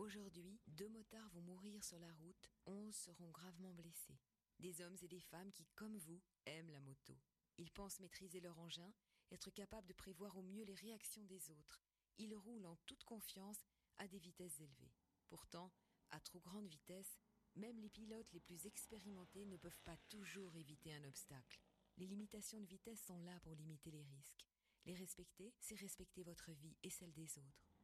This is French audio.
Aujourd'hui, 2 motards vont mourir sur la route, 11 seront gravement blessés. Des hommes et des femmes qui, comme vous, aiment la moto. Ils pensent maîtriser leur engin, être capables de prévoir au mieux les réactions des autres. Ils roulent en toute confiance à des vitesses élevées. Pourtant, à trop grande vitesse, même les pilotes les plus expérimentés ne peuvent pas toujours éviter un obstacle. Les limitations de vitesse sont là pour limiter les risques. Les respecter, c'est respecter votre vie et celle des autres.